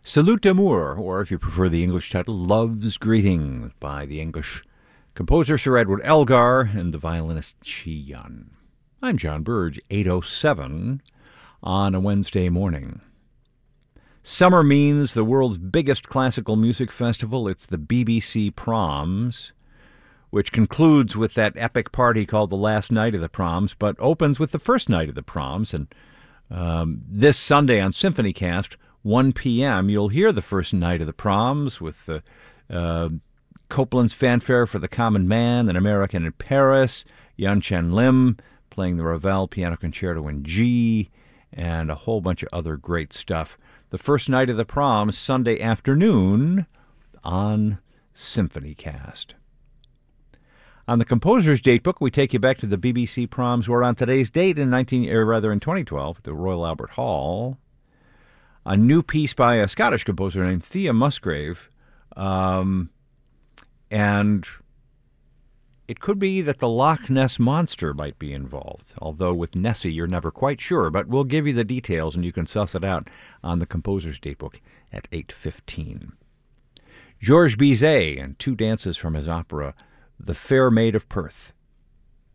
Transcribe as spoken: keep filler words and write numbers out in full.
Salute d'Amour, or if you prefer the English title, Love's Greeting, by the English composer Sir Edward Elgar and the violinist Chi Yun. I'm John Burge, eight oh seven on a Wednesday morning. Summer means the world's biggest classical music festival. It's the B B C Proms, which concludes with that epic party called the last night of the Proms, but opens with the first night of the Proms. And um, this Sunday on SymphonyCast, one p.m., you'll hear the first night of the Proms with the uh, Copland's Fanfare for the Common Man, An American in Paris, Yan Chen Lim playing the Ravel Piano Concerto in G, and a whole bunch of other great stuff. The first night of the Proms, Sunday afternoon on SymphonyCast. On the Composer's Datebook, we take you back to the B B C Proms, where on today's date in nineteen, or rather in twenty twelve, at the Royal Albert Hall, a new piece by a Scottish composer named Thea Musgrave, um, and it could be that the Loch Ness Monster might be involved, although with Nessie you're never quite sure, but we'll give you the details and you can suss it out on the Composer's Datebook at eight fifteen. Georges Bizet and two dances from his opera, The Fair Maid of Perth.